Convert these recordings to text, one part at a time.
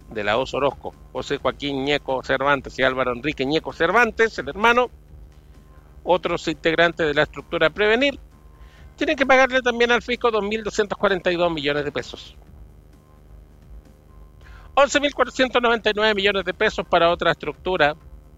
de la Oso Orozco, José Joaquín Ñeco Cervantes y Álvaro Enrique Ñeco Cervantes, el hermano, otros integrantes de la estructura Prevenir, tienen que pagarle también al fisco 2.242 millones de pesos. 11.499 millones de pesos para otra estructura.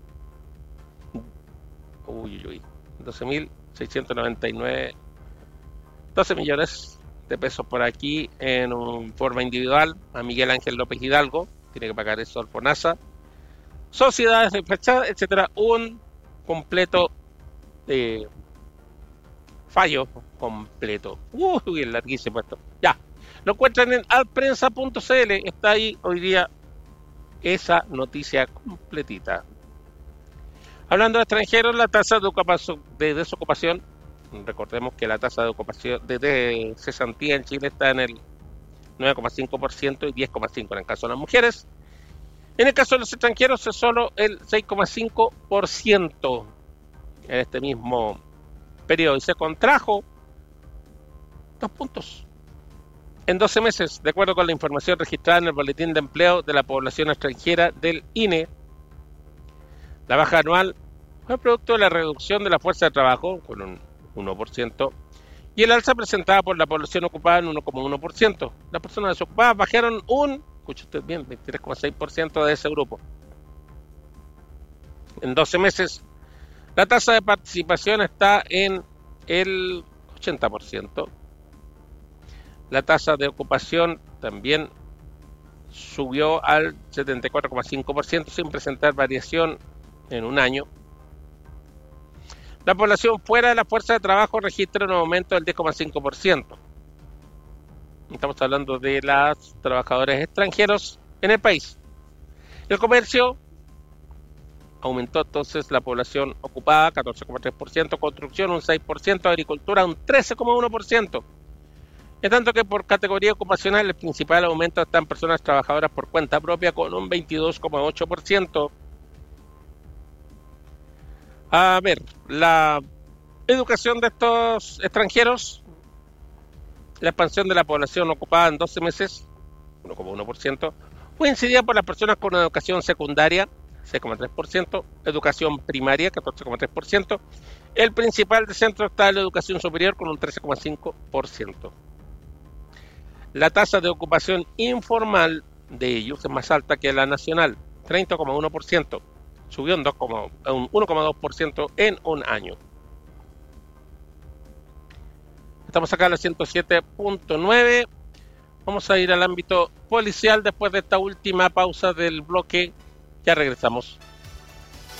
12.699, 12 millones de pesos por aquí en forma individual a Miguel Ángel López Hidalgo, tiene que pagar eso al FONASA. Sociedades de fachada, etcétera, un completo fallo completo. Uy, es larguísimo esto. Ya, lo encuentran en alprensa.cl, está ahí hoy día esa noticia completita. Hablando de extranjeros, la tasa de desocupación, recordemos que la tasa de ocupación de cesantía en Chile está en el 9,5% y 10,5% en el caso de las mujeres. En el caso de los extranjeros es solo el 6,5% en este mismo periodo y se contrajo 2 puntos en 12 meses, de acuerdo con la información registrada en el Boletín de Empleo de la Población Extranjera del INE. La baja anual fue producto de la reducción de la fuerza de trabajo con un 1% y el alza presentada por la población ocupada en 1,1%. Las personas desocupadas bajaron escuche usted bien, 23,6% de ese grupo. En 12 meses, la tasa de participación está en el 80%. La tasa de ocupación también subió al 74,5% sin presentar variación en un año. La población fuera de la fuerza de trabajo registra un aumento del 10,5%. Estamos hablando de los trabajadores extranjeros en el país. El comercio aumentó entonces la población ocupada, 14,3%, construcción un 6%, agricultura un 13,1%. En tanto que por categoría ocupacional el principal aumento está en personas trabajadoras por cuenta propia con un 22,8%. A ver, la educación de estos extranjeros, la expansión de la población ocupada en 12 meses, 1,1%, fue incidida por las personas con educación secundaria, 6,3%, educación primaria, 14,3%. El principal descenso está en la educación superior con un 13,5%. La tasa de ocupación informal de ellos es más alta que la nacional, 30,1%. Subió un 1,2% en un año. Estamos acá a la 107.9. Vamos a ir al ámbito policial después de esta última pausa del bloque. Ya regresamos.